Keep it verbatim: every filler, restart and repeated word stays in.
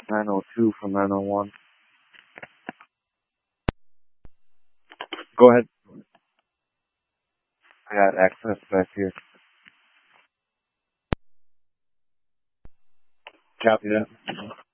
nine oh two from nine oh one. Go ahead. I got access back here. Copy that.